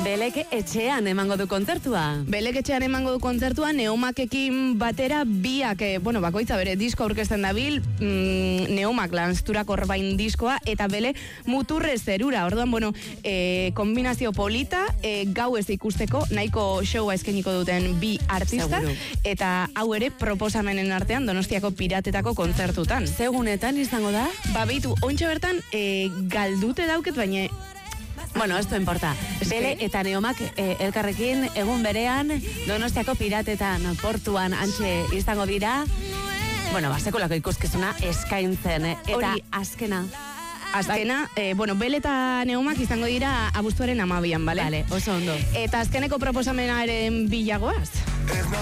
Belek etxean emango du kontzertua. Belek etxean emango du kontzertua, Neomakekin batera biak, bakoitza bere disko aurkezten dabil, Neomak lanzturak orbain diskoa, eta Bele muturre zerura. Orduan, kombinazio polita, gau ez ikusteko, nahiko showa eskeniko duten bi artistak, eta hau ere proposamenen artean Donostiako Piratetako kontzertutan. Segunetan izango da? Bitu, ontsa bertan, galdute dauket, baina... Bueno, esto importa. Bele eta Neomak elkarrekin egun berean Donostiako Piratetan portuan antxe izango dira. Sekulako ikuskizuna eskaintzen. Eta azkena, Bele eta Neomak izango dira abuztuaren 12an, bale? Vale, oso ondo. Eta azkeneko proposamenaren bilagoaz.